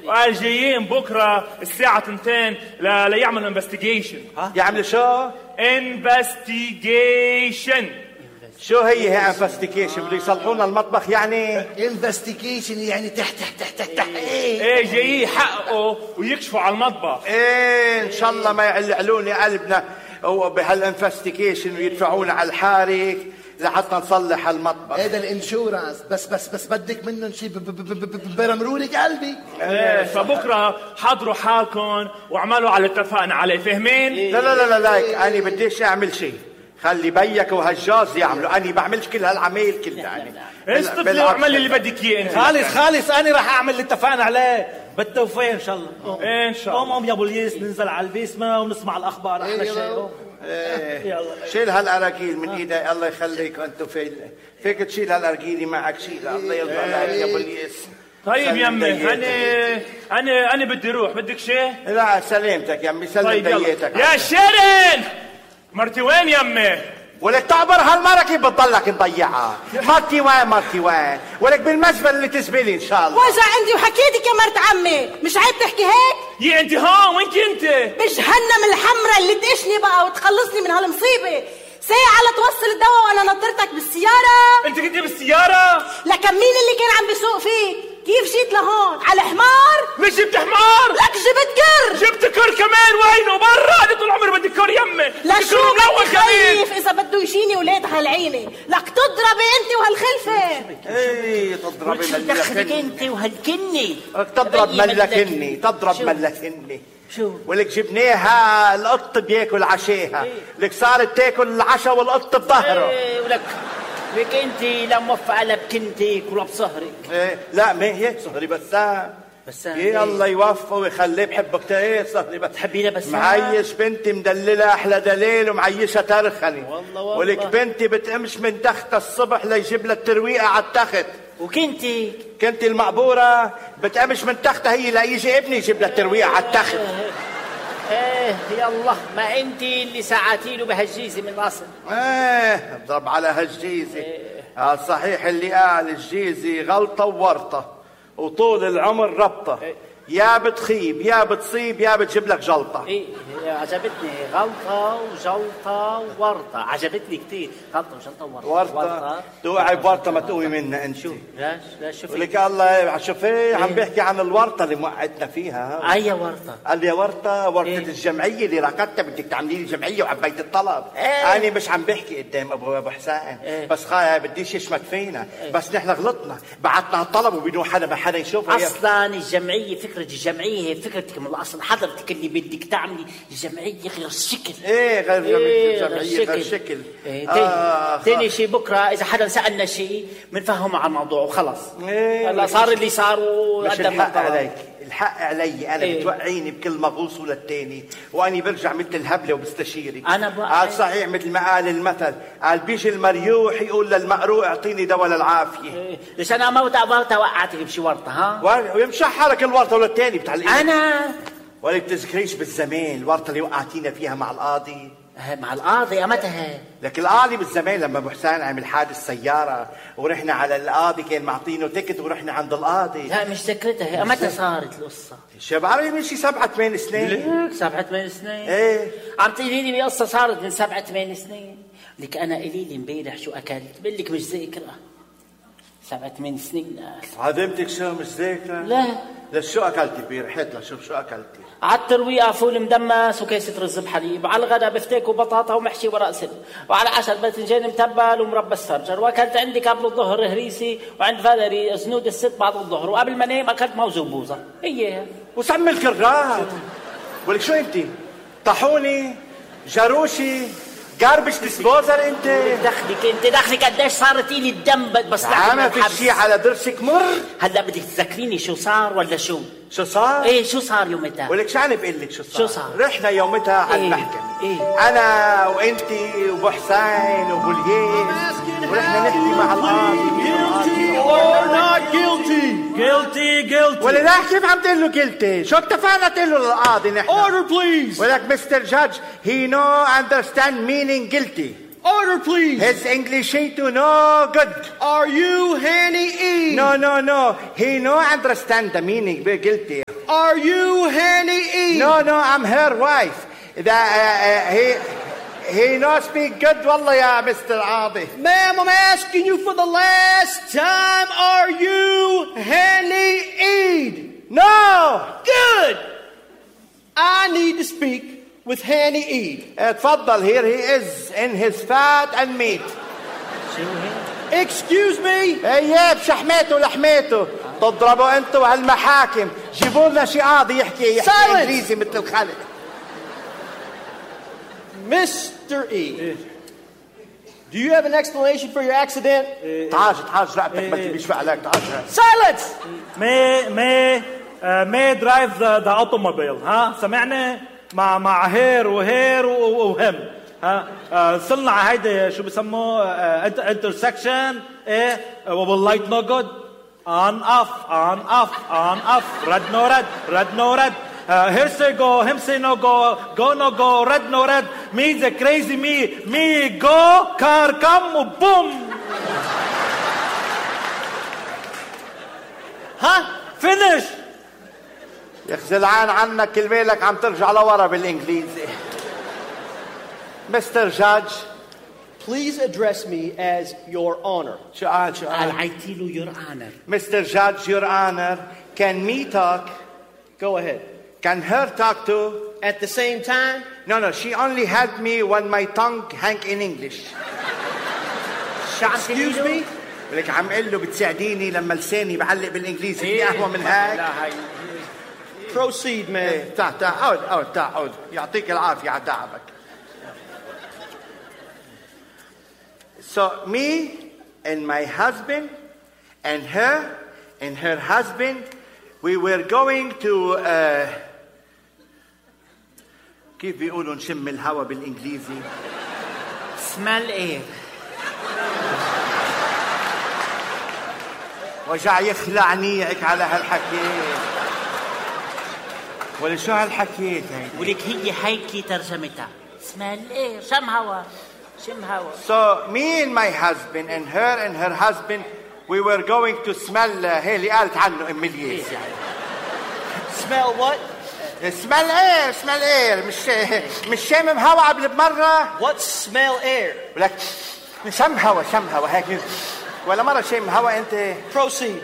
وقال جايين بكره الساعه 2 ليعملوا انفستيجيشن. يعملوا شو؟ انفستيجيشن. شو هي انفستيجيشن؟ بده يصلحونا المطبخ يعني؟ انفستيجيشن يعني تحت. ايه جايين يحققوا ويكشفوا على المطبخ. ايه ان شاء الله ما يعلعلوني قلبنا بهالانفستيجيشن ويدفعونا على الحارق لحتى نصلح المطبخ. هذا الانشورانس بس بدك منهم شيء برمرولك قلبي. ايه فبكره حضروا حالكم واعملوا على اللي اتفقنا عليه، فاهمين؟ لا انا بديش اعمل شيء، خلي بيك وهالجاز يعملوا، انا بعملش كل هالعمايل كلها. يعني استطلع واعمل اللي بدك اياه انت. خالص انا راح اعمل اللي اتفقنا عليه بالتوفيق ان شاء الله. ان شاء الله. قوم يا ابو الياس ننزل على البيسمه ونسمع الاخبار. احلى شيء. يلا شيل هالاراجيل من ايدي، الله يخليك. انتوا فيك تشيل هالاراجيل معك، شيلها الله يرضى عليك يا ابو الياس. طيب يمي انا بدي اروح، بدك شيء؟ لا سلامتك يمي، سلم ديتك. يا شيرين مرتي وين يمي؟ ولك تعبر هالمرة كيف بتضلك نضيعها؟ مرتي وين ولك بالمزبل اللي تزبلي ان شاء الله. وجع عندي وحكيتك يا مرت عمي، مش عيب تحكي هيك؟ يا انت هون وين كنت؟ بجهنم الحمرة اللي تقشني بقى وتخلصني من هالمصيبة. ساعة لتوصل الدواء وانا نطرتك بالسيارة. انت كنت بالسيارة؟ لكن مين اللي كان عم بيسوق فيك؟ كيف جيت لهون؟ على حمار؟ مش جبت حمار؟ لك جبت كر. جبت كر كمان. وينه؟ برا. انا طول عمري بدي كر يمي. لا شو بدي خايف اذا بده يجيني ولاد هالعينه. لك تضربي انت وهالخلفه. ايه تضربي دخلك انت وهالكني. تضرب ملكني. شو؟ ولك جبناها القط بياكل عشاها. لك صارت تاكل العشاء والقط بظهره. ولك انت لا موفقه لا بكنتك ولا بصهرك. لا ما هي صهري بسام. ايه الله يوفقه ويخليه بحبك. ايه صهري بس تحبينا بس معيش بنتي مدلله احلى دليل ومعيشه ترخني. والله ولك بنتي بتقمش من تخت الصبح ليجيب لها الترويقه على التخت. وكنتي المقبوره بتقمش من تختها هي ليجي ابني يجيب لها الترويقه على التخت. يلا ما انت اللي ساعتي له بهالجيزه من الاصل. اضرب على هالجيزه. صحيح اللي قال الجيزه غلطه وورطه وطول العمر ربطه. يا بتخيب يا بتصيب يا بتجيب لك جلطه. عجبتني غلطه وجلطه وورطه، عجبتني كثير. غلطه وجلطه وورطه. توقعي بورطه ما تقوي منها انت. لا شوفي ولك الله شوفي عم بيحكي عن الورطه اللي موعدنا فيها. اي ورطه؟ قال لي ورطه الجمعيه اللي ركضتها بدك تعملي لي جمعيه وعبيت الطلب. انا مش عم بحكي قدام ابو حسين. بس بديش يشمت فينا. بس نحن غلطنا بعتنا الطلب وبدون حدا ما حدا يشوفه. اصلا الجمعيه فكره الجمعيه هي فكرتك من الاصل. حضرتك اللي بدك تعملي الجمعيه غير الشكل. غير الجمعيه غير الشكل. تاني شيء بكره اذا حدا سالنا شيء بنفهمه على الموضوع وخلص. هلا صار اللي صار وقدم الحق علي انا. بتوقعيني بكل مغوص للتاني وانا برجع مثل الهبله وبستشيرك. قال صحيح مثل ما قال المثل، قال بيجي المريوح يقول للمقروء اعطيني دواء للعافيه. ليش انا ما ورطه وقعتك بشي ورطه؟ ويمشحرك الورطه وللتاني بتعلقين. انا ولا بتذكريش بالزمان الورطه اللي وقعتينا فيها مع القاضي؟ مع القاضي متى؟ لك القاضي بالزمان لما ابو حسين عمل حادث سياره ورحنا على القاضي كان معطينه تكت ورحنا عند القاضي. لا مش ذكرتها. متى صارت القصه؟ بعرف من شي 7-8 سنين. 7-8 سنين؟ عم تقولي لي قصه صارت من 7-8 سنين. لك انا قليل امبارح شو اكلت بقول لك مش ذاكره. 7-8 سنين عدمتك شو مش ذاكره؟ لا شو اكلتي امبارح؟ هات لشوف شو اكلتي. على الترويقه فول مدمس وكيسه رز بحليب، وعلى الغداء بفتيك وبطاطا ومحشي ورق سل، وعلى العشاء باذنجان متبل ومربى السرجر، واكلت عندي قبل الظهر هريسي وعند فالري زنود الست بعد الظهر، وقبل ما انام اكلت موز وبوظه. هي وسمي الكرات. ولك شو انت؟ طاحوني جاروشي جاربش ديسبوزر. انت دخلك قديش صارت لي الدم بس عم في شيء على ضرسك مر. هلا بدك تذكريني شو صار ولا شو صار؟ شو صار يومتها؟ ولك شو عم بقول لك شو صار؟ رحنا يومتها على المحكمة. انا وانتي وابو حسين وابو الياس ورحنا نحكي مع القاضي. guilty. ولا لا كيف عم تقول له guilty؟ شو اتفقنا تقول له للقاضي نحن؟ Order please. ولك مستر جادج he no understand meaning guilty. Order please. His English ain't no good. Are you Hanny E? No. He no understand the meaning guilty. are you Hanny E? No, I'm her wife. He not speak good, والله يا Mr. عاضي. Ma'am, I'm asking you for the last time, are you Hanny E? No. Good. I need to speak with Hanny E. تفضل, here he is in his fat and meat. Excuse me? ايه بشحماته ولحماته تضربوا انتوا وهالمحاكم. جيبوا لنا شي قاضي يحكي انجليزي مثل الخلق. Mr. E, do you have an explanation for your accident? تعال رقبتك بدي بيشفع عليك. تعال. Silence! May drive the automobile. ها سمعنا مع هير وهم. ها صلنا على هيدا شو بسموه intersection. ايه واللايت no good. On off. Red no red. Here say go, him say no go no go, red no red. Me the crazy me go, car come, boom. Huh? Finish. يخزلعان عنك كلمة لك عم ترجع لورا بالإنجليزي. Mr. Judge, please address me as Your Honor. شو قال عيتيله Your Honor. Mr. Judge, Your Honor, can me talk? Go ahead. Can her talk too? At the same time? No, she only helped me when my tongue hang in English. Excuse me? لك عم قل له بتساعديني لما لساني بعلق بالإنجليزي. في قهوة من هاي؟ لا هاي. Proceed, man. تعال يعطيك العافية على تعبك. So me and my husband and her husband, we were going to كيف بيقولوا نشم الهوا بالإنجليزي؟ smell air. وجع يخلعني هيك على هالحكي. ولا شو هالحكي هيك؟ ولك هيك ترجمتها. smell air. شم هوا. So me and my husband and her husband, we were going to smell هي اللي قالت عنه ام الياس يعني. Smell what? smell air مش شامم هوا قبل بمرة. What smell air? ولك شم هوا هيك ولا مرة شم هوا انت. Proceed.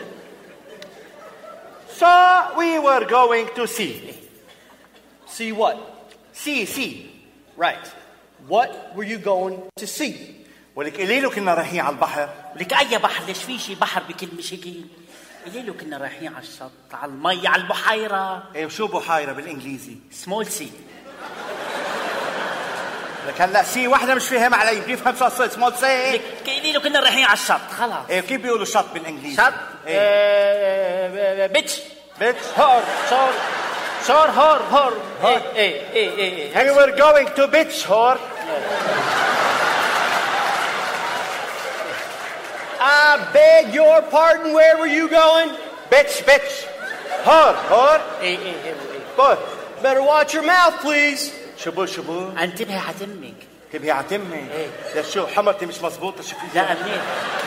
So we were going to see. See what? See. Right. What were you going to see? ولك قلي له كنا رايحين على البحر. ولك أي بحر؟ ليش في شي بحر بكل مشيكين؟ قلي له كنا رايحين على الشط، على المي، على البحيرة. ايه وشو بحيرة بالإنجليزي؟ small sea. لك هلا سي واحدة مش فاهم علي، بيفهم شو سمول سي. قلي له كنا رايحين على الشط، خلاص. ايه كيف بيقولوا شط بالإنجليزي؟ شط. بيتش. هور. ايه. We were going to beach whore. I beg your pardon, where were you going? Beach. Whore. ايه. Better watch your mouth, please. شبو. انتبهي عتمك. تبهي عتمي. لا شو حمرتي مش مزبوطة شو في؟ لا منين.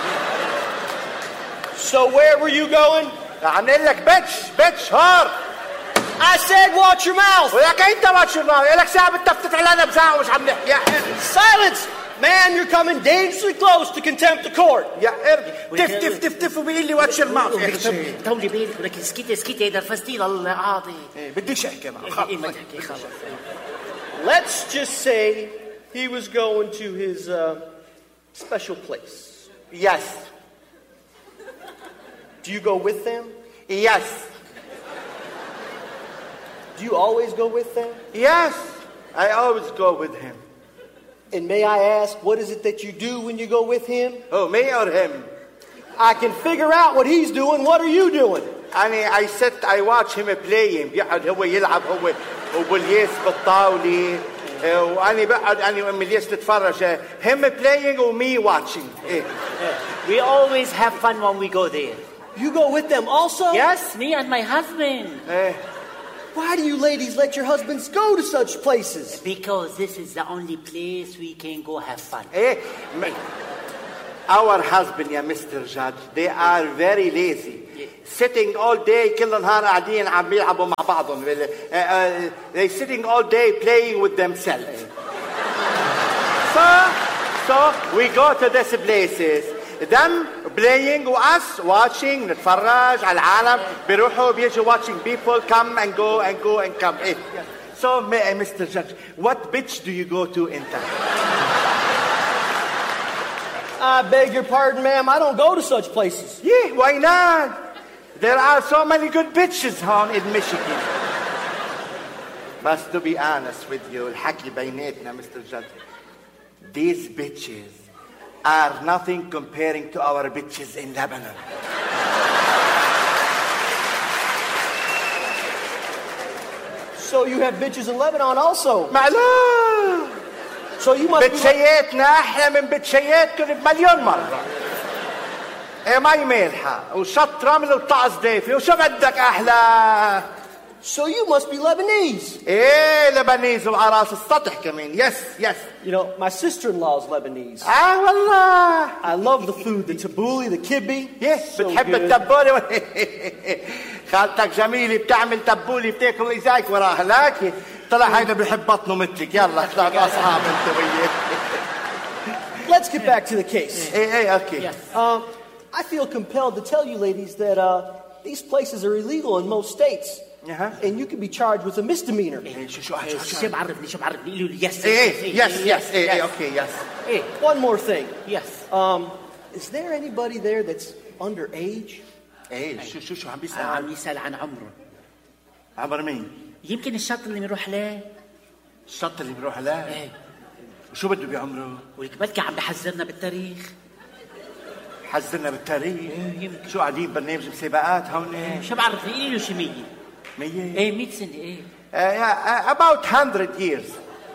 So where were you going? عم نقول لك beach whore. I said watch your mouth. ولك انت watch your mouth. لك ساعة بتفتت علينا بزاعة ومش عم نحكي. Silence. Man, you're coming dangerously close to contempt of court. يا تف وبيقول لي watch your mouth. طولي بالك ولكن اسكتي نرفزتي للقاضي. بديش احكي معك. ما تحكي خلص. Let's just say he was going to his special place. Yes. Do you go with them? Yes. Do you always go with them? Yes. I always go with him. And may I ask, what is it that you do when you go with him? Oh, me or him? I can figure out what he's doing. What are you doing? I watch him playing. بيقعد هو يلعب هو وبالياس بالطاولة. وأنا بقعد أنا وأم الياس نتفرج. Him playing or me watching. We always have fun when we go there. You go with them also? Yes, me and my husband. Why do you ladies let your husbands go to such places? Because this is the only place we can go have fun. Our husband يا Mr. Judge, they are very lazy. Sitting all day, كل نهار قاعدين عم يلعبوا مع بعضهم. They sitting all day playing with themselves. So we go to these places. Them playing us watching, نتفرج على العالم بيروحوا بيجوا watching people come and go and go and come. So Mr. Judge, what bitch do you go to in town? I beg your pardon, ma'am. I don't go to such places. Yeah, why not? There are so many good bitches in Michigan. But to be honest with you, الحكي بيناتنا, Mr. Judge, these bitches are nothing comparing to our bitches in Lebanon. So you have bitches in Lebanon also? معلوم. So you must بتشياتنا أحلى من بتشياتكم بمليون مرة. مي مالحة وشط رمل وطقس دافي وشو بدك أحلى؟ So you must be Lebanese. Lebanese وعلى راس السطح كمان. Yes. You know, my sister-in-law is Lebanese. والله. I love the food, the tabbouleh, the kibbe. Yes, so بتحب التبولة. خالتك جميلة بتعمل تبولة بتاكل إزاك وراها لكن طلع هيدا بيحب بطنه مثلك. يلا طلعوا أصحاب أنت وياه. Let's get back to the case. Okay. Yes. I feel compelled to tell you ladies that these places are illegal in most states. And you can be charged with a misdemeanor. شو بعرفني قولوا لي Yes. Okay, yes. One more thing. Yes. Is there anybody there that's underage? شو عم بيسأل عم يسأل عن عمره. عمر مين؟ يمكن الشط اللي بنروح له. الشط اللي بنروح له؟ وشو بده بعمره؟ ويقبلك عم بحذرنا بالتاريخ. حذرنا بالتاريخ؟ يمكن. شو قاعدين برنامج مسابقات هون؟ شو بعرفني قولي له شي 100. 100؟ 100 سنة. About 100 years.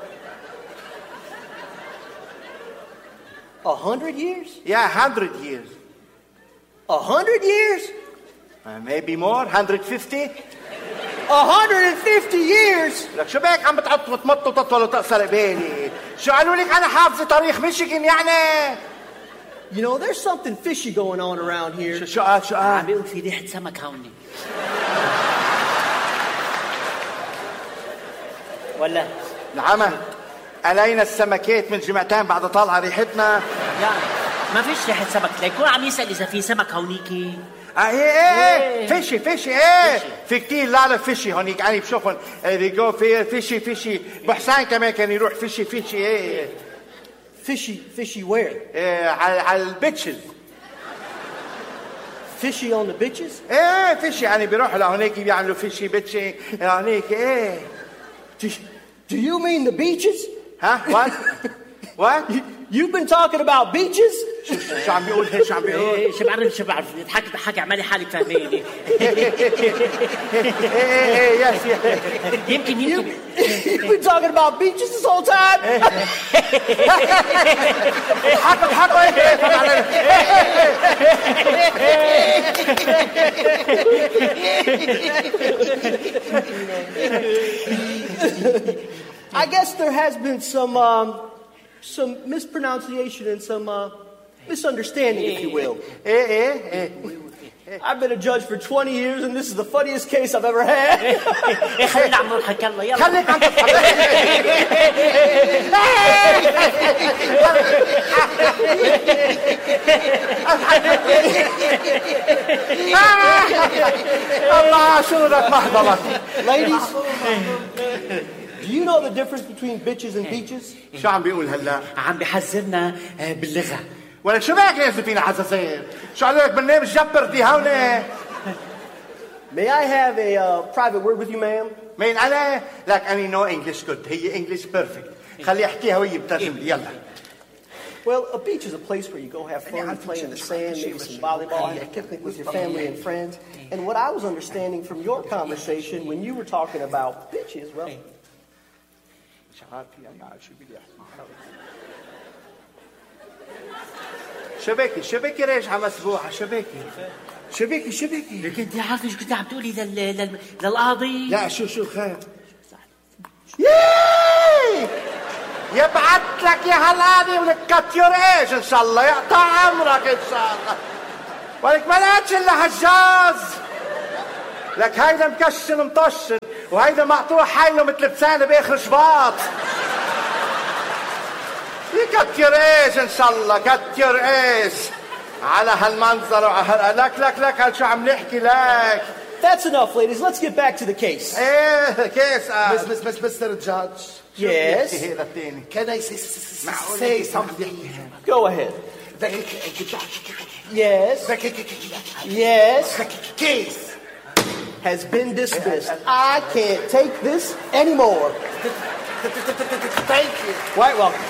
100 years? Yeah, 100 years. 100 years? Maybe more, 150. 150 years? لك شو بك عم بتعط وتمط وتطول وتقصر قبالي؟ شو قالوا لك أنا حافظة تاريخ ميشيغان يعني؟ You know, there's something fishy going on around here. شو قال؟ عم بيقول في ريحة سمك هون. ولا نعم علينا السمكات من جمعتين بعد طالعة ريحتنا. يعني ما فيش ريحة سمك ليكون عم يسأل إذا في سمك هونيكي. فيشي في كتير لا فيشي هونيك أنا بشوفهم بيجو في فيشي بحسين كمان كان يروح فيشي Fishy where? على البيتشز. Fishy on the bitches? فيشي يعني بيروحوا لهونيك بيعملوا فيشي بيتشي هونيك. Do you mean the beaches? What? What? You've been talking about beaches? شو عم بيقول شو عم بيقول؟ شو بعرف حكي عمالي حالي فهميني. Yes. يمكن You've been talking about beaches this whole time? حكوا I guess there has been some mispronunciation and some misunderstanding, if you will. I've been a judge for 20 years, and this is the funniest case I've ever had. خلينا عم نضحك يلا. خليك عم تضحك. الله شو بدك محضرك. Ladies, do you know the difference between bitches and beaches? شو عم بيقول هلا؟ عم بحذرنا باللغة. ولا شو بك لازم فينا حساسين؟ شو قالوا لك برنامج جبر دي هون؟ May I have a private word with you, ma'am? مين أنا؟ لك أنا نو إنجلش جود، هي إنجلش بيرفكت. خليه يحكيها وهي بترجم لي يلا. Well, a beach is a place where you go have fun, you play in the sand, maybe some volleyball, have a picnic with your family and friends. And what I was understanding from your conversation when you were talking about bitches, well... شبكي راجعة مسبوحة شبكي لكن انت عارف ايش كنت عم تقولي للقاضي؟ لا شو خير يبعت لك يا هالقاضي ولك كتير ايش ان شاء الله يقطع عمرك ان شاء الله. ولك ما لقيتش الا هالجاز. لك هيدا مكشن مطشن وهيدا مقطوع حيله مثل بسانه باخر شباط. يكتير ايش ان شاء الله كتير ايش على هالمنظر لك هل شو عم نحكي لك. That's enough, ladies. Let's get back to the case. Case. Mr. Judge. Yes. Can I say something? Go ahead. Yes. Yes. The case has been dismissed. I can't take this anymore. Thank you. Quite welcome.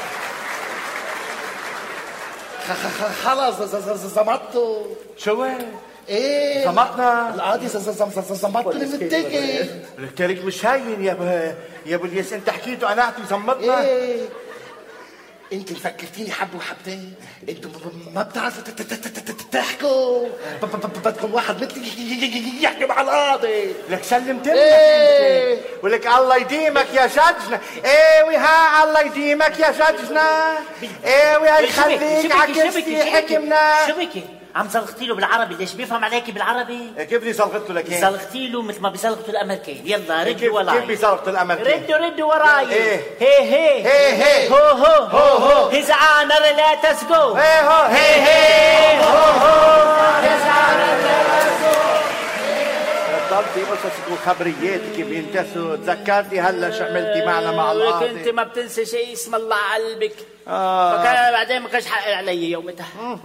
خلاص زمطوا. شو ايه زمطنا القاضي زمطني من التقي. قلت لك مش هين يا ابو الياس انت حكيته انا اعطي زمطنا. ايه انت اللي فكرتيني حبه وحبتين. انتوا ما بتعرفوا تحكوا. بدكم واحد مثلي يحكي مع القاضي. لك سلمت لك ولك الله يديمك يا جدجنا. ايوه ها الله يديمك يا جدجنا. ايوه يخليك على كرسي حكمنا. شو بكي؟ عم زلغتي له بالعربي. ليش بيفهم عليكي بالعربي؟ كيف بدي زلغته لك هيك؟ زلغتي له مثل ما بيزلغتوا الامريكان. يلا ردوا وراي. كيف بيزلغتوا الامريكان؟ ردوا وراي. ايه هي هو هيز انر لا تسجو. هي هو هيز انر لا تسجو. ضلتي قصصك وخبرياتك بينتسوا. تذكرتي هلا شو عملتي معنا مع القاضي. انت ما بتنسى شيء. اسم الله على قلبك. فكان بعدين ما كانش حق علي يومتها.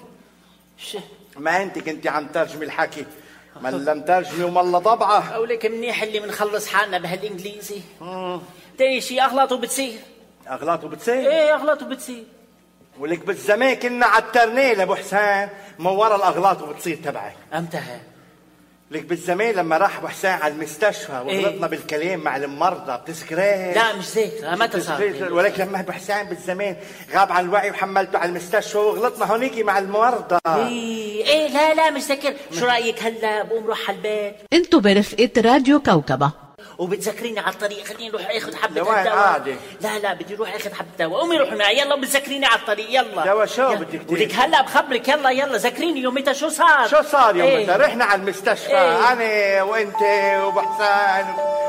ما انت كنتي عم ترجمي الحكي ما لم ترجمي ومالله طبعه. اقولك منيح اللي بنخلص حالنا بهالانجليزي. تاني شيء اغلاطه بتصير. اغلاطه بتصير؟ ايه اغلاطه بتصير. ولك بالزمان كنا عترناه لابو حسين من ورا الاغلاط وبتصير تبعك. امتى؟ لك بالزمان لما راح ابو حسين على المستشفى وغلطنا بالكلام مع المرضى بتذكريه؟ لا مش ذاكره. متى صار؟ ولك لما ابو حسين بالزمان غاب عن الوعي وحملته على المستشفى وغلطنا هونيكي مع المرضى. ايه لا مش ذاكر. شو رايك هلا بقوم روح على البيت؟ انتو برفقة راديو كوكبة وبتذكريني على الطريق. خليني نروح اخذ حبه الدواء. لا بدي اروح اخذ حبه دواء. قومي روحي معي يلا. بتذكريني على الطريق. يلا دواء شو بدك تاخذي؟ ولك هلا بخبرك. يلا ذكريني يومتها شو صار يومتها. رحنا على المستشفى انا وانت وابو حسين.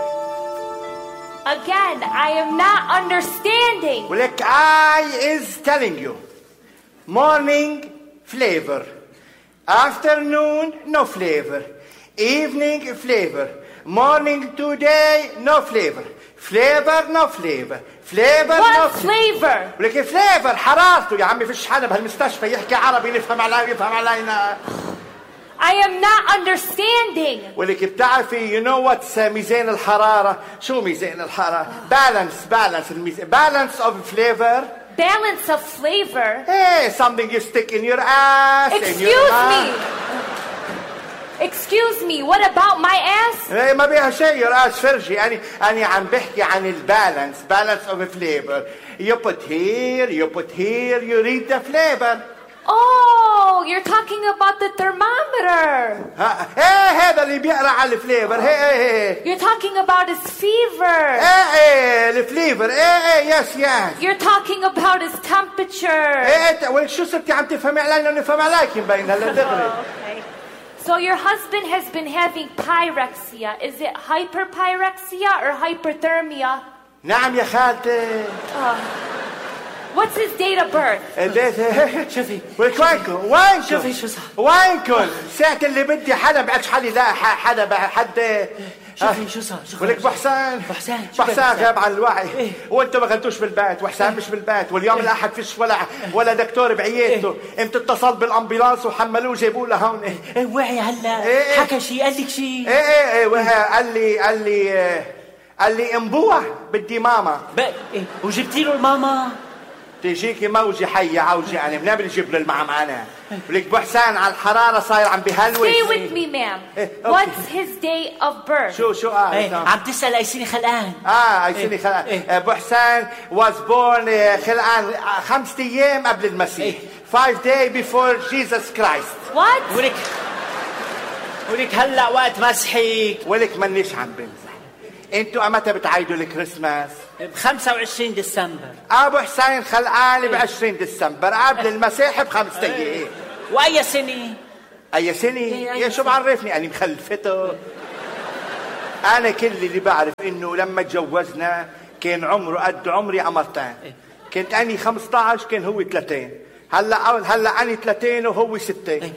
Again, I am not understanding. ولك I is telling you. Morning flavor, afternoon no flavor, evening flavor, morning today no flavor, flavor no flavor, flavor What no flavor? ولك فليفر حرارته يا عمي. فيش حدا بهالمستشفى يحكي عربي نفهم علينا. I am not understanding. ولك بتعرفي you know what's ميزان الحرارة؟ شو ميزان الحرارة؟ balance الميزان. balance of flavor. Balance of flavor? Hey, something you stick in your ass. Excuse me, what about my ass? ايه ما بيها شيء. your ass فرجي. أنا عم بحكي عن balance of flavor. You put here, you read the flavor. Oh, you're talking about the thermometer. هذا اللي بيقرأ على الفليفر. You're talking about his fever. الفليفر. yes. You're talking about his temperature. ولك شو صرتي عم تفهمي علينا ونفهم عليك مبين هلا دغري. Okay. So your husband has been having pyrexia. Is it hyperpyrexia or hyperthermia? نعم يا خالتي. What's his date of birth? شوفي وينكم شوفي شو صار. وينكم ساعة اللي بدي حدا بعدش حالي لا حدا. شوفي شو صار. ولك بو حسين غاب عن الوعي. وانتم ما كنتوش بالبيت وحسين مش بالبيت. واليوم الاحد فيش ولا دكتور بعيادته. امتى اتصل بالامبولانس وحملوه جابوه لهون. وعي هلا. حكى شيء قال لك شيء؟ قال لي انبوع بدي ماما. وجبتي له الماما؟ تيجيكي موجة حية عوجة. أنا منين بدي أجيب له الماما أنا؟ ولك بو حسين على الحرارة صاير عم بهلوس. Stay with me, ma'am. What's his date of birth? شو عم تسأل أيسيني خلقان. أيسيني خلقان. بو حسين was born خلقان 5 أيام قبل المسيح. 5 days before Jesus Christ. What? ولك هلا وقت مسحك. ولك منيش عم بمزح. انتوا امتى بتعيدوا الكريسماس؟ ب25 ديسمبر. ابو حسين خلقاني ب20 ديسمبر قبل المسيح ب5 ايام. واي سنه؟ اي سنه؟ يا شو بعرفني اني مخلفته. انا كل اللي بعرف انه لما تجوزنا كان عمره قد عمري قمرتين. كنت اني 15 كان هو 30. هلا اني 30 وهو 6.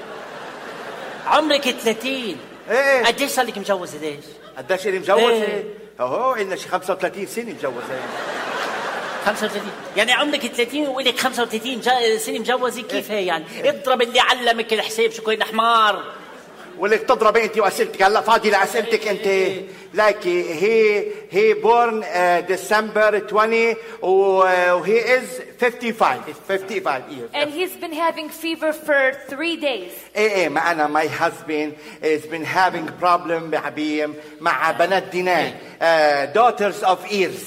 عمرك 30؟ ايه. قديش صار لك مجوزه ليش؟ قديش اللي مجوزه؟ اهو إلنا شي 35 سنه مجوزه. 35 يعني عمرك 30 وإلك 35 سنه مجوزه، كيف هي يعني؟ اضرب اللي علمك الحساب، شو كوين حمار. ولك تضرب انت واسئلتك. هلا فاضي لاسئلتك انت. لايك هي بورن ديسمبر 20 وهي از 55 years. And he's been having fever for 3 days. ايه ما انا my husband has been having problem مع بنات دينان daughters of ears.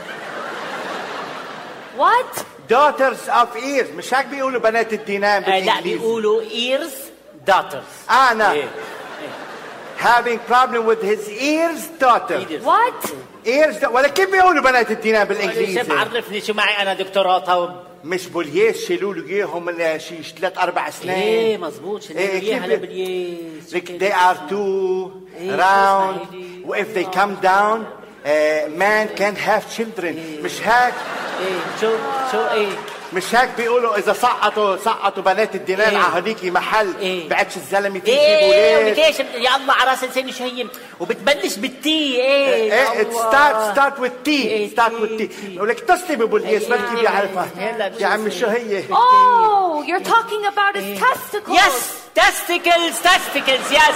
What? daughters of ears. مش هيك بيقولوا بنات الدينان بالانجليزي؟ لا بيقولوا ears daughters. انا having problem with his ears daughter. What? ears ولا كيف بيقولوا بنات الدينان بالانجليزي؟ شو بعرفني، شو معي انا دكتوراه طب. مش بوليس شيلوا له اياهم من شي 3-4 سنين. ايه مزبوط، شيلوا له اياها لبوليس. They are too round. If they come down man can have children. مش هيك؟ ايه شو ايه مش هيك بيقولوا اذا سقطوا بنات الدينان على هذيكي محل بعدش الزلمه تيجي ايه وليش يا الله على راس لساني شو هي، وبتبلش بالتي. ايه start with T. start with T. بقول لك اتصلي ببوليس بركي بيعرفها. يا عمي شو هي؟ Oh, you're talking about his testicles. Yes, testicles. Yes,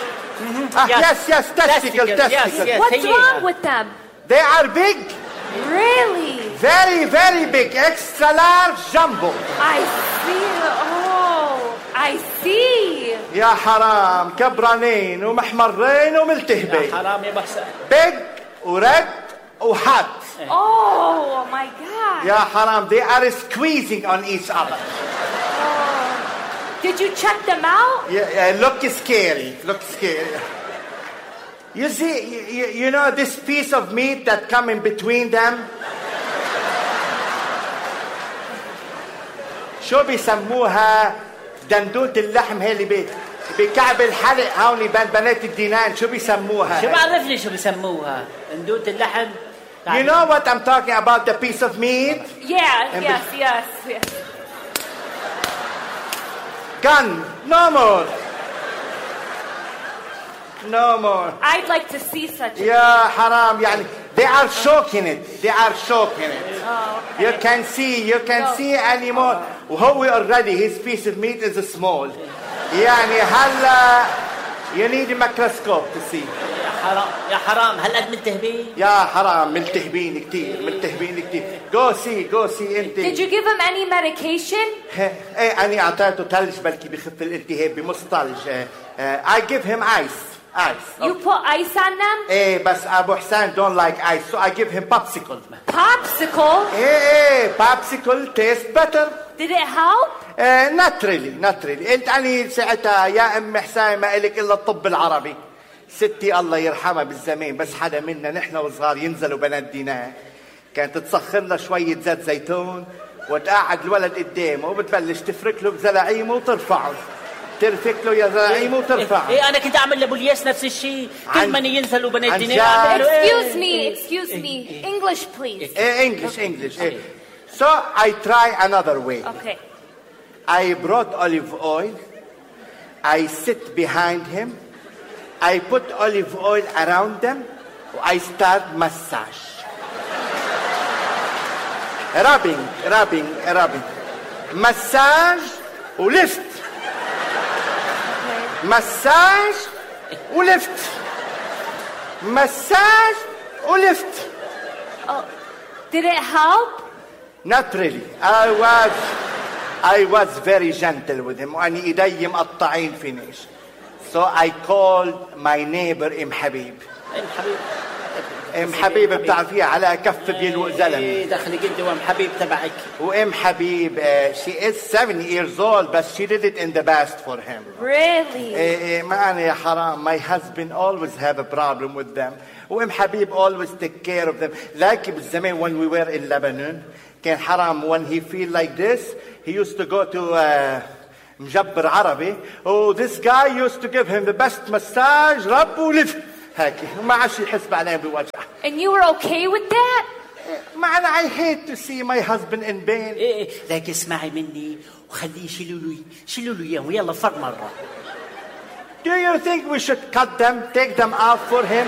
testicles. What's wrong with them? They are big. Really? Very, very big. Extra large jumbo. I see. Oh, I see. يا حرام كبرانين ومحمرين وملتهبين. يا حرام يا بحسن. big ورد وحاد. Oh my God. يا حرام they are squeezing on each other. Did you check them out? Yeah, look scary. You see, you know this piece of meat that come in between them? شو بيسموها؟ دندوت اللحم هي اللي بكعب الحلق هون بين بنات الدينان. شو بيسموها؟ شو بعرفني شو بيسموها؟ دندوت اللحم. You know what I'm talking about, the piece of meat? Yes. Gun. No more. I'd like to see such a يا حرام يعني they are choking it. Oh, okay. You can see anymore. وهو already his piece of meat is small. يعني هلا you need a microscope to see. يا حرام هالقد ملتهبين؟ يا حرام ملتهبين كتير. Go see انت. Did you give him any medication? ايه اني اعطيته ثلج بلكي بخف الالتهاب بمص ثلج. I give him ice. You put ice on them? ايه بس ابو حسين don't like ice so I give him popsicle. Popsicle? ايه popsicle taste better. Did it help? not really. قلت اني ساعتها يا ام حسين ما الك الا الطب العربي. ستي الله يرحمها بالزمان بس حدا منا نحن وصغار ينزلوا بنات دينار كانت تسخن له شويه زيت زيتون وتقعد الولد قدامه وبتبلش تفرك له بزلاعيمه وترفعه. ترفك له يا زلاعيمه وترفعه. ايه انا كنت اعمل لبوليس نفس الشيء. كل ما ينزلوا بنات دينار. Excuse me. English please. English. So I try another way. Okay. I brought olive oil. I sit behind him. I put olive oil around them. I start massage. rubbing. Massage ولفت. Massage ولفت. Oh, did it help? Not really. I was very gentle with him. وأني إيدي مقطعين فينيش. So I called my neighbor حبيب. ام حبيب بتعرفيها على كف بيلوق زلمه. ايه دخلي جدي وام حبيب تبعك. وام حبيب she is 7 years old but she did it in the past for him. Really? ما أنا يا حرام. My husband always have a problem with them. وام حبيب always take care of them. like بالزمان when we were in Lebanon كان حرام when he feel like this he used to go to مجبر عربي. Oh, this guy used to give him the best massage. رب ولف هيك وما عادش يحس بعدين بوجع. And you were okay with that? معنى I hate to see my husband in pain. ايه لكن اسمعي مني وخليه شيلوا له اياه ويلا فر مرة. Do you think we should cut them, take them out for him?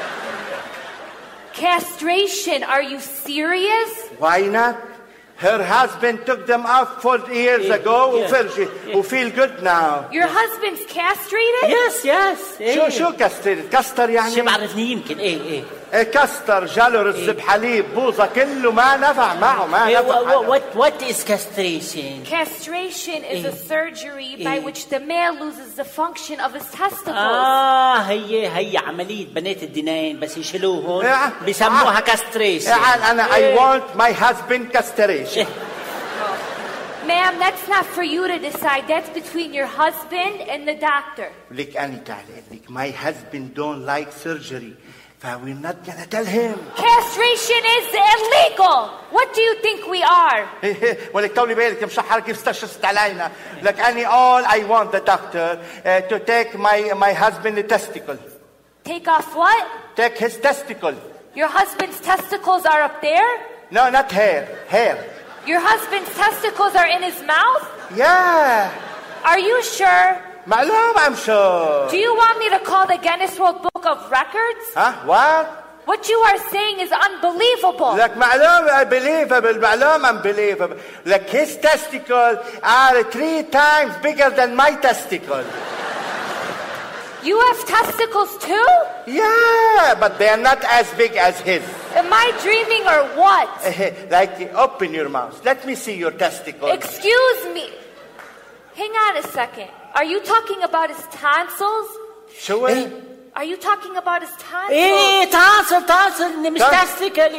Castration, are you serious? Why not? Her husband took them out 4 years ago who feel good now. Your husband's castrated? Yes. شو castrated? كستر يعني؟ شو بعرفني يمكن ايه كستر جاله رز بحليب بوظة كله ما نفع معه ما نفع. What is castration? Castration is a surgery by which the male loses the function of his testicles. هي عملية بنات الدينين بس يشيلوهن بيسموها castration. أنا I want my husband castration. Ma'am, that's not for you to decide. That's between your husband and the doctor. لك أنا تعالي لك my husband don't like surgery. We're not gonna tell him. Castration is illegal. What do you think we are? ولك طولي بالك يا مشحر كيف استشرت علينا. لك أنا all I want the doctor to take my husband testicle. Take off what? Take his testicle. Your husband's testicles are up there? No, not hair. Your husband's testicles are in his mouth? Yeah. Are you sure? معلوم I'm sure. Do you want me to call the Guinness World Book of Records? Huh? What? What you are saying is unbelievable. Like معلوم unbelievable. معلوم unbelievable. Like his testicles are 3 times bigger than my testicle. You have testicles too? Yeah, but they are not as big as his. Am I dreaming or what? Like open your mouth. Let me see your testicles. Excuse me. Hang on a second. Are you talking about his tonsils? شو Are you talking about his tonsils? ايه تانسل مش تستيكل.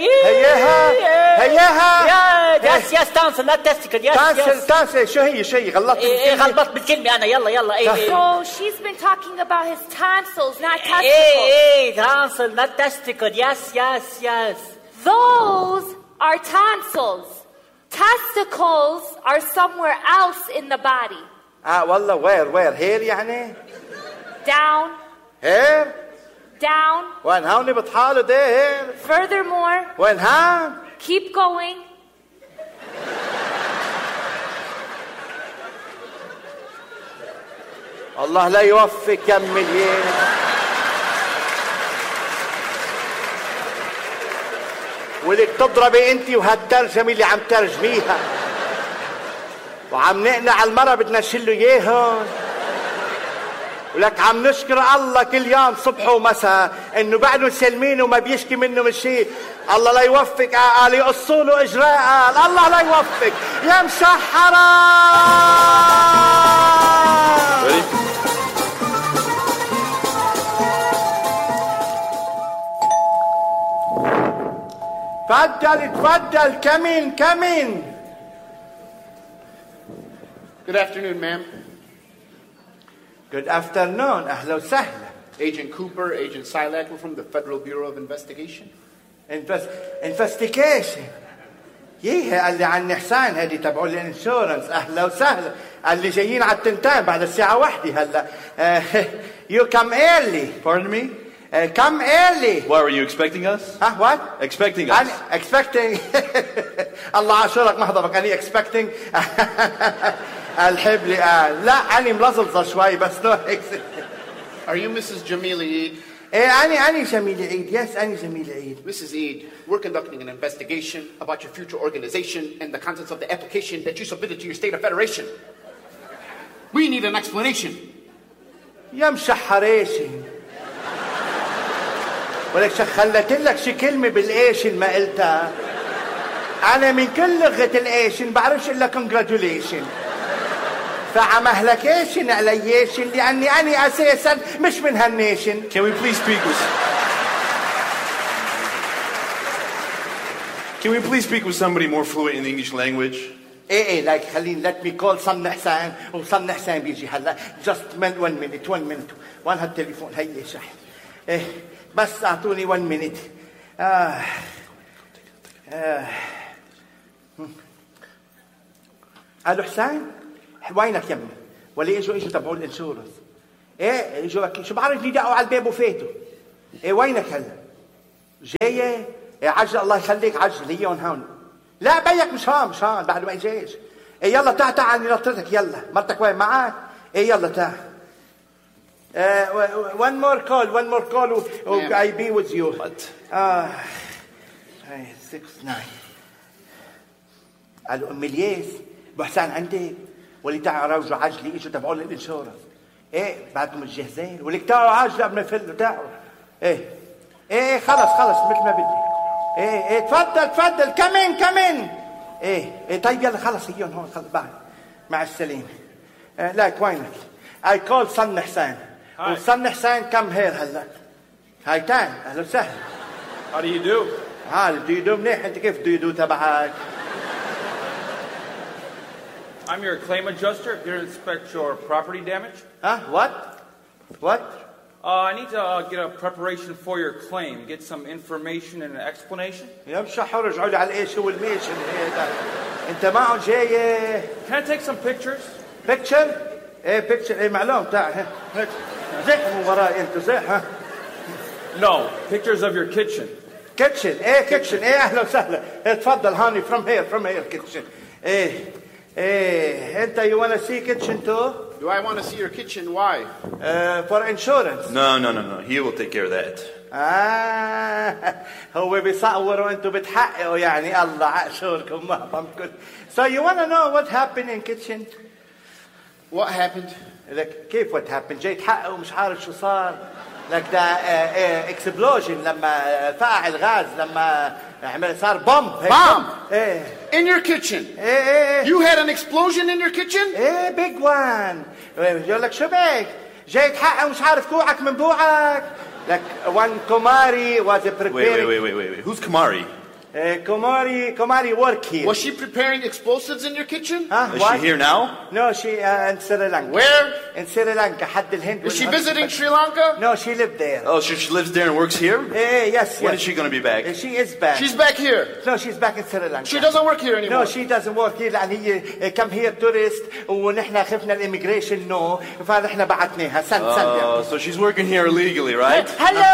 هياها يس تانسل لا تستيكل. تانسل شو هي غلطت غلطت بالكلمة أنا يلا So she's been talking about his tonsils, not testicles. ايه تانسل not testicle. Yes. Those are tonsils. Testicles are somewhere else in the body. والله where here يعني down here down وين هوني بطحاله ده here furthermore وين ها keep going الله لا يوفق كمل ولك تضربي انت وهالترجمه اللي عم ترجميها وعم نقنع المرة بدنا نشيله اياهم ولك عم نشكر الله كل يوم صبح ومساء انه بعده سلمين وما بيشكي منه من شيء. الله لا يوفق قال يقصوا له اجراء. الله لا يوفق يا مشحرة. تفضل come in. Good afternoon, ma'am. Good afternoon. أهلا وسهلا. Agent Cooper, Agent Silak, we're from the Federal Bureau of Investigation. Investigation. قال لي عن حسان هذه تبعوا الانشورنس. أهلا وسهلا. قال لي جايين على التنتين بعد الساعة 1 هلا. You come early. Pardon me? Come early. Why were you expecting us? What? Expecting us. Expecting. الله عاشورك محضرك. أنا expecting. الحبلي لا أنا ملظلظة شوي بس no. Are you Mrs. Jamila Eid? أنا جميل عيد. Yes, أنا جميل عيد. Mrs. Eid, we're conducting an investigation about your future organization and the contents of the application that you submitted to your state of federation. We need an explanation. يا مشحريشي ولك خلت لك شي كلمة بالإيشن ما قلتها. أنا من كل لغة الإيشن بعرفش إلا congratulation. فعمهلكيشن عليشن لأني أنا أساساً مش من هالنيشن. Can we please speak with... Can we please speak with somebody more fluent in the English language? ايه لايك خليني let me call صن حسين وصن حسين بيجي هلا just 1 minute وين هالتليفون هي شحن ايه بس اعطوني 1 minute الو حسين وينك يمي ولا اجوا تبعوا الانشورنس ايه اجوا شو بعرفني دقوا على الباب وفاتوا ايه وينك هلا جايه إيه عجل الله يخليك عجل هي هون لا بيك مش هون بعد ما اجيش إيه يلا تعال نطرتك يلا مرتك وين معك إيه يلا تعال one more call I be with you 6 9 قالوا ام الياس ابو حسان عندك ولي تعالوا روجوا عجلي اجوا تبعوا لي الانشورنس ايه بعدهم متجهزين ولك تعالوا عجلي قبل ما يفلوا تعالوا ايه خلص مثل ما بدي ايه تفضل كمين ايه طيب يلا خلص هيون هون خلص بعد مع السلامة لايك وينك I call صن حسين وصن حسين كم هير هلا هاي تان اهلا وسهلا How do you do? do you do منيح انت كيف do you do تبعك I'm your claim adjuster here to inspect your property damage. What? I need to get a preparation for your claim, get some information and an explanation. يا مش حرجعوا لي على الايش هو الميشن هذا انت معهم جاي Can I take some pictures? Picture ايه معلوم تعال زح من وراي انت زح No, pictures of your kitchen. kitchen ايه اهلا وسهلا تفضل هاني from here kitchen ايه انت you wanna see kitchen too? Do I want to see your kitchen? Why? For insurance. No. He will take care of that. هو بيصور وانتوا بتحققوا يعني الله عقشوركم معظمكم. So you wanna know what happened in kitchen? What happened? لك كيف what happened؟ جاي تحقق ومش عارف شو صار. لك ده explosion لما فقع الغاز لما صار بومب. ايه. In your kitchen. ايه. You had an explosion in your kitchen? ايه big one. يقول لك شو بك؟ جاي تحقق ومش عارف كوعك من بوعك. لك one Kumari was preparing. Wait. Who's Kumari? Kumari work here. Was she preparing explosives in your kitchen? Is she here now? No, she in Sri Lanka. Where? In Sri Lanka, حد الهند. Is she visiting Sri Lanka? No, she lived there. Oh, she lives there and works here? Yes. When is she going to be back? She is back. She's back here. No, she's back in Sri Lanka. She doesn't work here anymore. No, she doesn't work here لأن هي come here tourist ونحن خفنا الإميجريشن فنحن بعتناها سند. So she's working here illegally, right? Hello.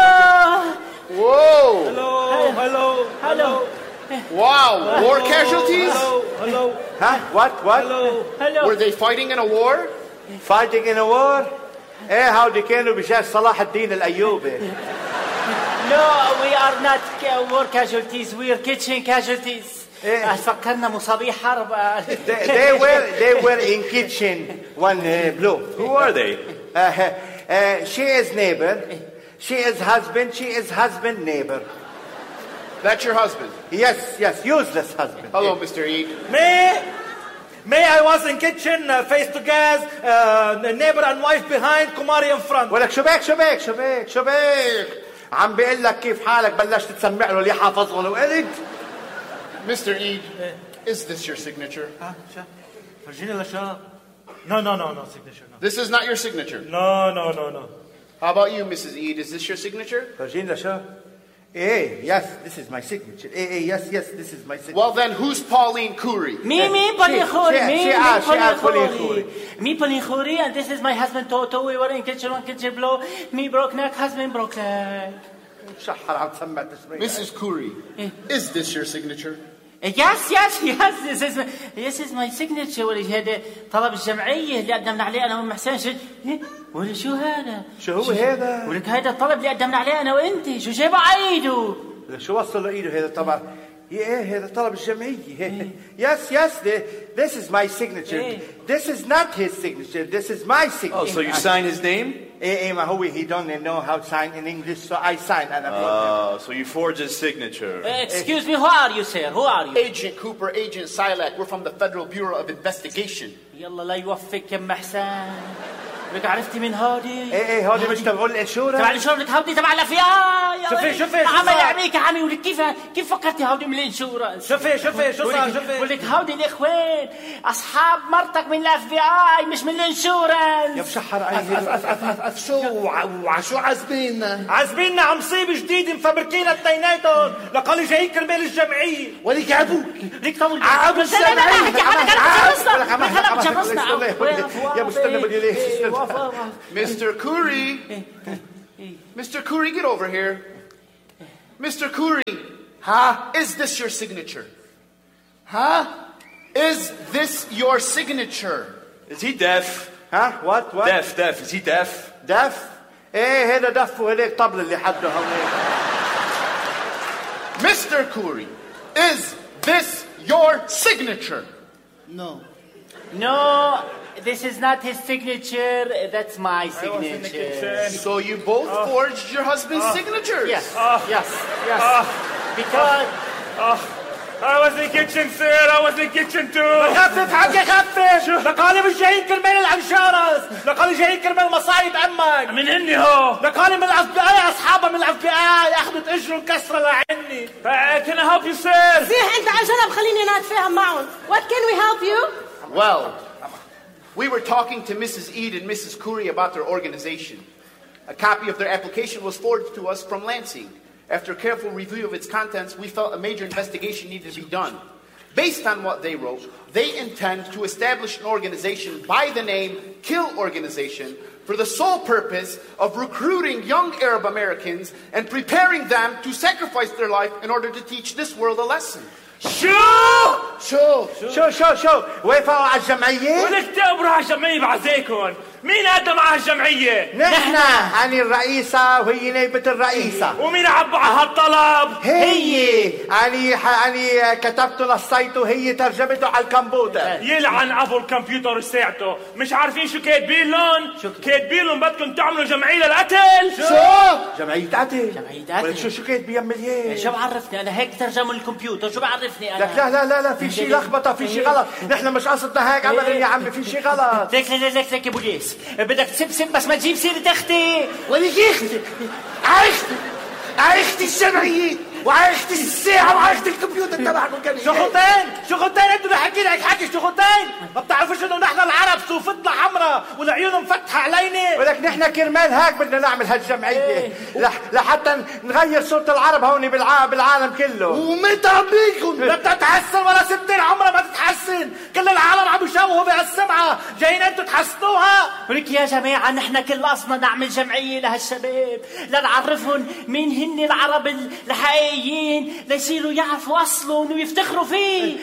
Whoa. Hello. Wow, war casualties? Hello. Huh? What? Hello. Were they fighting in a war? Fighting in a war? هاودي كانوا بجيش صلاح الدين الأيوبي. No, we are not war casualties. We are kitchen casualties. فكرنا مصابيح حرب. They were in kitchen one blue. Who are they? She is neighbor. She is husband neighbor. That's your husband? Yes, useless husband. Hello, Mr. Eid. Me, I was in kitchen, face to gas, neighbor and wife behind, Kumari in front. ولك شو بك عم بيقول لك كيف حالك بلشت تسمع له اللي حافظهم وقلت. Mr. Eid, is this your signature? Virginia Lasha. No, signature. No. This is not your signature? No. How about you, Mrs. Eid? Is this your signature? Virginia Lasha. Yes, this is my signature. Yes, this is my signature. Well, then, who's Pauline Khoury? Me, Pauline Khoury. Me, Pauline Khoury, and this is my husband, Toto. We were in kitchen one, kitchen blow. Me broke neck, husband broke leg. Mrs. Khoury, is this your signature? Yes, this is my signature. هذا طلب الجمعية اللي قدمنا عليه أنا ومحسن. ولا شو هذا؟ شو هو هذا؟ ولك هذا الطلب اللي قدمنا عليه أنا وأنت. شو جايبه على إيده؟ شو وصل له إيده هذا طبعا؟ هذا طلب الجمعية. Yes, this is my signature. This is not his signature. This is my signature. Oh, so you sign his name? ما هو he don't know how to sign in English, so I sign and I so you forge his signature. Excuse me, who are you, sir? Who are you? Agent Cooper, Agent Silak. We're from the Federal Bureau of Investigation. يلا لا يوفقك يا محسن. لك عرفتي من هودي؟ ايه هودي مش تبع الانشورنس؟ تبع الانشورنس هودي تبع الافياء. شوفي عمل امريكا عمي. ولك كيف فكرتي هودي من الانشورنس؟ شوفي شو صار؟ شوفي ولك هودي الاخوان اصحاب مرتك من الاف بي اي مش من الانشورنس. يا بشحر عيني. شو عازبيننا عم صيب جديد مفبركين التيناتهم لقالي جايين كرمال الجمعيه. وليك عبوك ليك طول عبو الجمعيه. يا مستنى بدي ليه. Mr. Khoury, get over here. Mr. Khoury, is this your signature? Is this your signature? Is he deaf? What? Deaf. Is he deaf? Deaf? ايه هذا دف وهذاك طبل اللي حده هونيك. Mr. Khoury, is this your signature? No, this is not his signature. That's my signature. So you both forged your husband's signatures? Yes. Because I was in the kitchen, sir. I was in the kitchen too. خفف حقي خفف. لقالي مش جايين كرمال الانشورنس، لقالي جايين كرمال مصايب امك. من هني هو. لقالي من الاف بي اي، اصحابها من الاف بي اي اخذت اجرهم كسره لعني. Can I help you, sir? زيح انت على جنب خليني انا اتفاهم معهم. What can we help you? Well, we were talking to Mrs. Eid and Mrs. Khoury about their organization. A copy of their application was forwarded to us from Lansing. After careful review of its contents, we felt a major investigation needed to be done. Based on what they wrote, they intend to establish an organization by the name Kill Organization for the sole purpose of recruiting young Arab Americans and preparing them to sacrifice their life in order to teach this world a lesson. شو وافقوا على الجمعية؟ ولك تقبروا على الجمعية بعزيكم. مين قدم على الجمعية؟ نحن. أنا الرئيسة وهي نائبة الرئيسة. ومين عبى على هالطلب؟ هي. أنا كتبته نصيته وهي ترجمته على الكمبيوتر. يلعن أبو الكمبيوتر ساعته. مش عارفين شو كاتبين لهم؟ كاتبين لهم بدكم تعملوا جمعية للقتل. جمعية قتل. شو كاتبين مليان؟ شو بعرفني أنا هيك ترجموا الكمبيوتر. شو بعرفني أنا؟ لا في شيء لخبطة، في شيء غلط. نحن مش قصدنا هيك أبدا يا عمي، في شيء غلط. ليك يا بوليس. بدك تسب بس ما تجيب سيرة أختي. وليك أختي عرفتي الجمعية وعرفتي الساعة وعرفتي الكمبيوتر تبعكم كمان. شو خطين انتوا اللي حكي لك حكي. شو خطين؟ ما بتعرفوش انه نحن العرب صوفتنا حمراء والعيون مفتحة علينا. ولك نحن كرمال هيك بدنا نعمل هالجمعية لحتى نغير صورة العرب هون بالعالم كله. ومتى بيكم؟ لا بتتحسن ولا ستين عمرها ما تتحسن. كل العالم عم يشوهوا بهالسمعة، جايين انتوا تحسنوها. ولك يا جماعة نحن كل قصنا نعمل جمعية لهالشباب لنعرفهم مين هن العرب الحقيقيين ليصيروا يعرفوا أصلهم ويفتخروا فيه.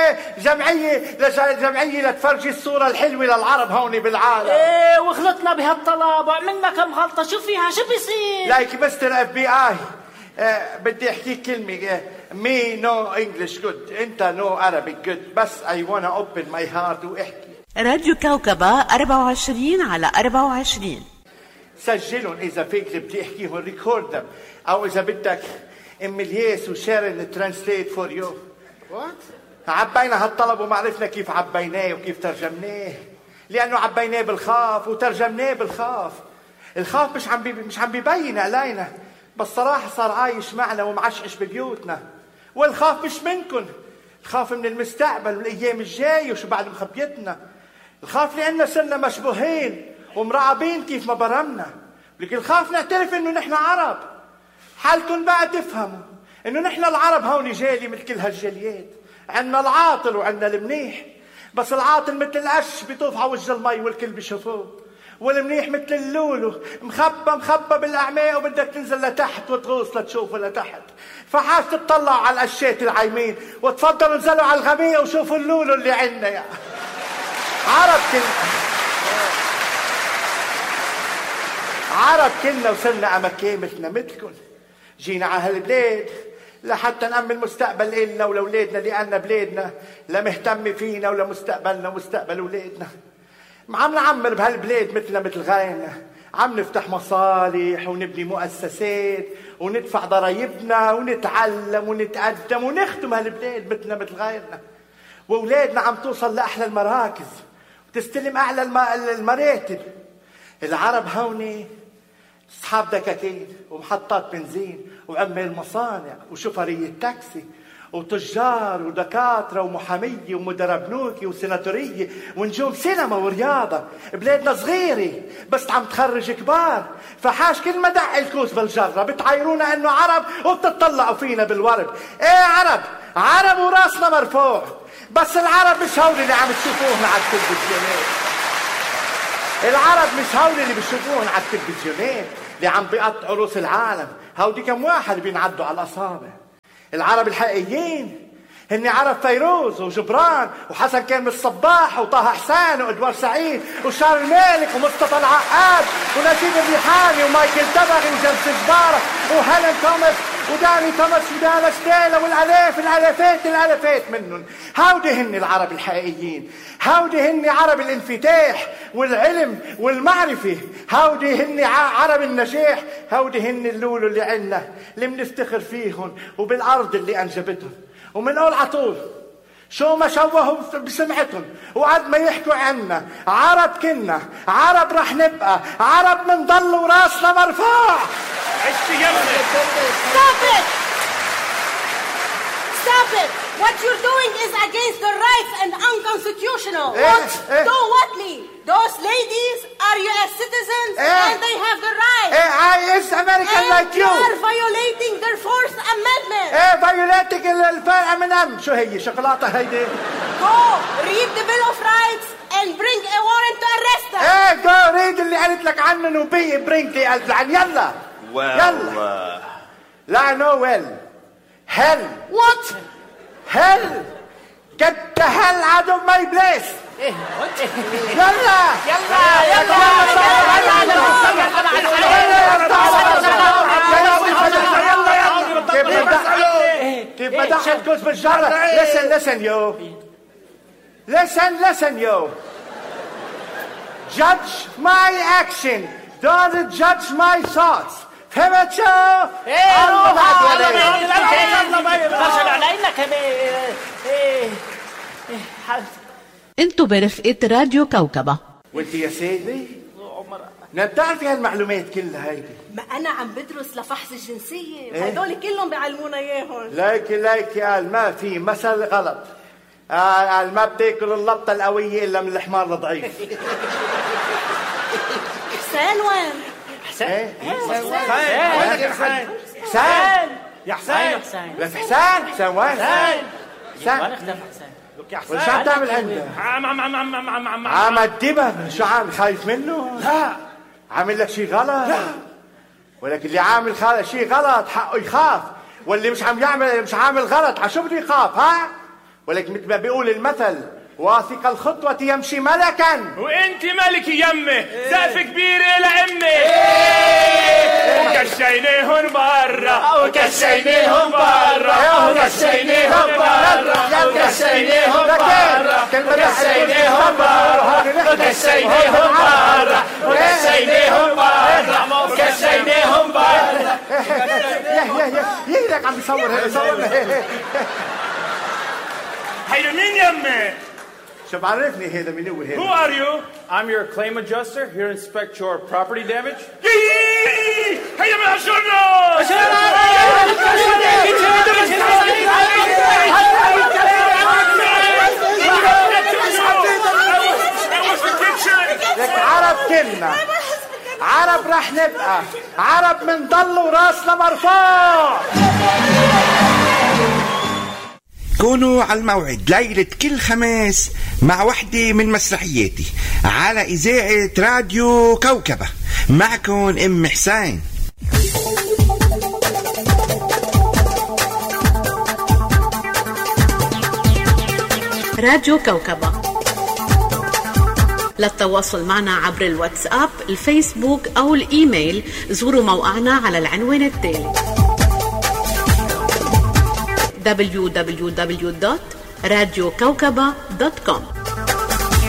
جمعية لتفرجي الصورة الحلوة للعرب هون بالعالم. وغلطنا بهالطلب وعملنا كم غلطة. شو فيها؟ شو بيصير؟ لايك مستر اف بي اي. بدي احكيك كلمة. me no English good. انت no Arabic good. بس I wanna open my heart واحكي. راديو كوكبة 24/24. سجلهم إذا فيك بدي احكيهم ريكوردهم، أو إذا بدك إميلياس وشارن ترانسليت فور يو. عبينا هالطلب وما عرفنا كيف عبيناه وكيف ترجمناه، لأنه عبيناه بالخاف وترجمناه بالخاف. الخاف مش عم بيبين علينا، بس صراحة صار عايش معنا ومعشعش ببيوتنا. والخاف مش منكن، الخاف من المستقبل والأيام الجاية وشو بعد مخبيتنا. الخاف لأننا صرنا مشبوهين ومراقبين كيف ما برمنا. لكن الخاف نعترف إنه نحن عرب. حالكن بقى تفهموا إنه نحن العرب هون جالي مثل كل هالجاليات. عنا العاطل وعنا المنيح، بس العاطل مثل القش بيطوف على وجه المي والكل بيشوفوه، والمنيح مثل اللولو مخبى بالأعماق وبدك تنزل لتحت وتغوص لتشوفه لتحت. فحاج تطلعوا على القشات العايمين وتفضلوا انزلوا على الغمية وشوفوا اللولو اللي عنا يا عرب كلنا وصلنا أمكامتنا مثلكم. جينا على هالبلاد لحتى نأمن مستقبل إلنا ولولادنا، لأن بلادنا لا مهتم فينا ولا مستقبلنا ومستقبل أولادنا. عم نعمر بهالبلاد مثلنا مثل غيرنا، عم نفتح مصالح ونبني مؤسسات وندفع ضرايبنا ونتعلم ونتقدم ونخدم هالبلاد مثلنا مثل غيرنا. وأولادنا عم توصل لأحلى المراكز وتستلم أعلى المراتب. العرب هوني أصحاب دكاكين ومحطات بنزين وعمال مصانع وشوفرية تاكسي وتجار ودكاترة ومحامية ومدراء بنوكي وسيناتورية ونجوم سينما ورياضة. بلادنا صغيرة بس عم تخرج كبار، فحاش كل ما دق الكوس بالجرة بتعايرونا انه عرب وبتطلعوا فينا بالورد. ايه عرب وراسنا مرفوع، بس العرب مش هول اللي عم تشوفوهم على التلفزيونات. العرب مش هول اللي بتشوفوهم على التلفزيونات اللي عم بيقطعوا روس العالم. هودي كم واحد بينعدوا على الأصابع. العرب الحقيقيين هن عرب فيروز وجبران وحسن كامل الصباح وطه حسين وادوار سعيد وشارل مالك ومصطفى العقاد ونجيب الريحاني ومايكل تبغي وجمس جبارة وهيلين توماس وداني توماس ودانا ستيلا الالافات منهم. هودي هن العرب الحقيقيين، هودي هن عرب الانفتاح والعلم والمعرفة، هودي هن عرب النجاح، هودي هن اللولو اللي عنا اللي بنفتخر فيهم وبالارض اللي انجبتهم. ومنقول عطول شو ما شوهوا بسمعتهم وقد ما يحكوا عنا عرب كنا، عرب رح نبقى، عرب منضل وراسنا مرفوع. Stop it! What you're doing is against the rights and unconstitutional. What me? Those ladies are U.S. citizens and they have the right. I is American like you. You are violating their Fourth Amendment. violating الفرق من شو هي شوكولاتة هيدي. Go read the Bill of Rights and bring a warrant to arrest them. go read اللي قالت لك عنه وبي bring لي العن يلا. يلا. لا no hell. What? Hell. Get the hell out of my place. يلا. كيف بدح الكوز بالجرة. Listen yo. Judge my action. Don't judge my thoughts. فهمت شو؟ انتو برفقة راديو كوكبة. وانت يا سيدي بتعرفي هالمعلومات كلها هيدي؟ ما انا عم بدرس لفحص الجنسية وهدول كلهم بيعلمونا اياهم. ليك قال ما في مثل غلط، قال ما بتاكل اللبطة القوية الا من الحمار الضعيف. حسين وين؟ حسين وش عم تعمل عنده؟ عم ادبه. شو عامل خايف منه؟ لا عامل لك شيء غلط. لا ولكن اللي عامل شيء غلط حقه يخاف، واللي مش عامل غلط عشو بده يخاف؟ ولكن مثل ما بيقول المثل واثق الخطوة يمشي ملكا. وانت ملك يمه سقف كبيرة لأمي. وكشينيهم برا وكشينيهم برا وكشينيهم برا وكشينيهم برا وكشينيهم برا وكشينيهم برا وكشينيهم برا وكشينيهم برا. يهلك عم بيصور هيدا مين يمه؟ شو بعرفني هذا مين هو هذا؟ Who are you? I'm your claim adjuster here to inspect your property damage. هيا من هالشرنا! لك عرب كنا، عرب رح نبقى، عرب منضل وراسنا مرفوع. كونوا على الموعد ليلة كل خميس مع وحدة من مسرحياتي على إذاعة راديو كوكبة. معكم أم حسين. راديو كوكبة. للتواصل معنا عبر الواتساب، الفيسبوك أو الإيميل زوروا موقعنا على العنوان التالي: www.radiokawkaba.com.